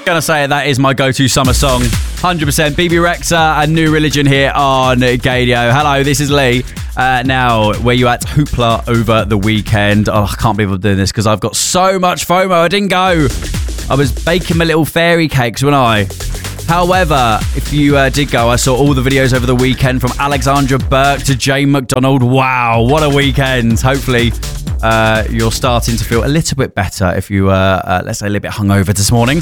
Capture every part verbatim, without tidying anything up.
Gonna say it, that is my go-to summer song. one hundred percent. B B Rexha and New Religion here on Gaydio. Hello, this is Lee. Uh, now, were you at Hoopla over the weekend? Oh, I can't believe I'm doing this because I've got so much FOMO. I didn't go. I was baking my little fairy cakes, wasn't I? However, if you uh, did go, I saw all the videos over the weekend from Alexandra Burke to Jane McDonald. Wow, what a weekend. Hopefully, uh, you're starting to feel a little bit better if you, uh, uh, let's say, a little bit hungover this morning.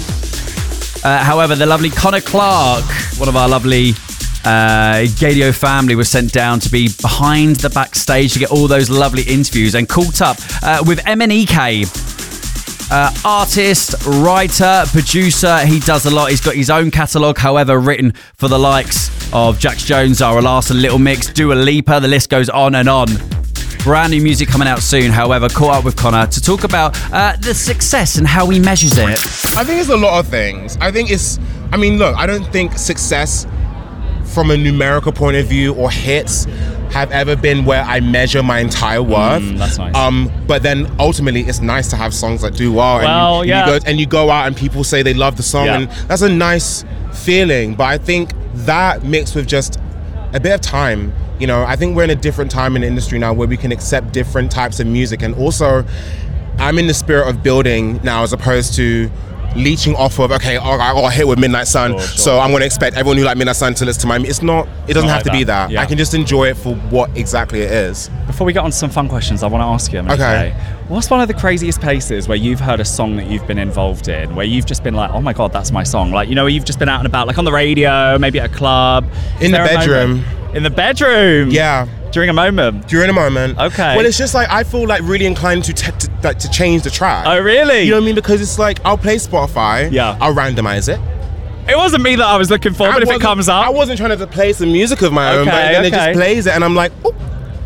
Uh, however, the lovely Connor Clark, one of our lovely uh, Gaydio family, was sent down to be behind the backstage to get all those lovely interviews and caught up uh, with M N E K. Uh, artist, writer, producer, he does a lot. He's got his own catalogue, however, written for the likes of Jax Jones, Zara Larsson, Little Mix, Dua Lipa, the list goes on and on. Brand new music coming out soon, however, caught up with Connor to talk about uh, the success and how he measures it. I think it's a lot of things. I think it's, I mean, look, I don't think success from a numerical point of view or hits have ever been where I measure my entire worth. Mm, that's nice. Um, but then ultimately, it's nice to have songs that do well. Well, and you, yeah. and you go, and you go out and people say they love the song, Yeah. and that's a nice feeling. But I think that mixed with just a bit of time, you know, I think we're in a different time in the industry now where we can accept different types of music. And also, I'm in the spirit of building now as opposed to leeching off of, okay, oh, I got a hit with Midnight Sun, Sure, sure. so I'm going to expect everyone who like Midnight Sun to listen to my music. It's not, it doesn't Not have like to be that. that. Yeah. I can just enjoy it for what exactly it is. Before we get on to some fun questions, I want to ask you, M N E K, Okay. what's one of the craziest places where you've heard a song that you've been involved in, where you've just been like, oh my God, that's my song? Like, you know, where you've just been out and about, like on the radio, maybe at a club. Is In the there a bedroom. moment? In the bedroom? Yeah. During a moment? During a moment. Okay. Well, it's just like, I feel like really inclined to t- to, like, to change the track. Oh, really? You know what I mean? Because it's like, I'll play Spotify, Yeah. I'll randomize it. It wasn't me that I was looking for, I but if it wasn't- comes up. I wasn't trying to play some music of my own, but Okay, then it okay. just plays it and I'm like, oh.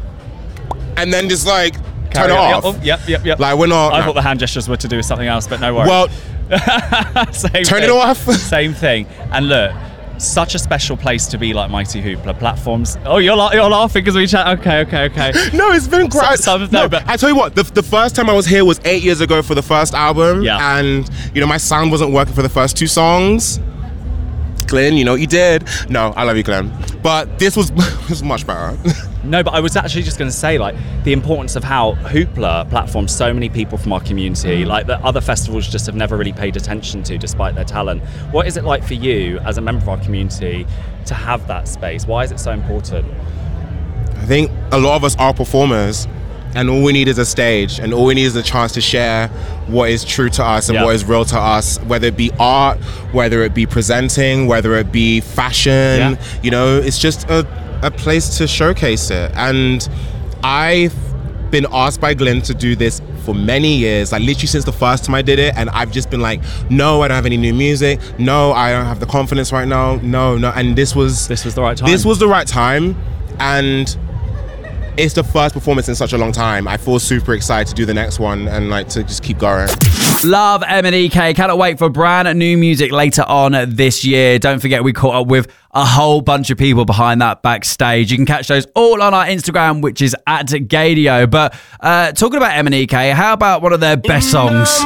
And then just like, turn Carry it on. off. Yep, oh, yep, yep, yep. Like, we're not. I no. thought the hand gestures were to do with something else, but no worries. Well, Same turn thing. it off. Same thing. And look, such a special place to be, like Mighty Hoopla platforms. Oh, you're la- you're laughing because we chat. Okay, okay, okay. no, it's been great. Some- some- no, no, but- I tell you what, the, the first time I was here was eight years ago for the first album. Yeah. And, you know, my sound wasn't working for the first two songs. Glenn, you know what you did. No, I love you, Glenn. But this was, this was much better. No, but I was actually just going to say, like, the importance of how Hoopla platforms so many people from our community, like that other festivals just have never really paid attention to despite their talent. What is it like for you as a member of our community to have that space? Why is it so important? I think a lot of us are performers, and all we need is a stage, and all we need is a chance to share what is true to us and Yeah. what is real to us, whether it be art, whether it be presenting, whether it be fashion. Yeah. You know, it's just a, a place to showcase it. And I've been asked by Glenn to do this for many years, like literally since the first time I did it, and I've just been like, no, I don't have any new music, no, I don't have the confidence right now, no, no. And this was This was the right time. This was the right time, and it's the first performance in such a long time. I feel super excited to do the next one and like to just keep going. Love M N E K. Cannot wait for brand new music later on this year. Don't forget, we caught up with a whole bunch of people behind that backstage. You can catch those all on our Instagram, which is at Gaydio. But uh, talking about M N E K, how about one of their best songs?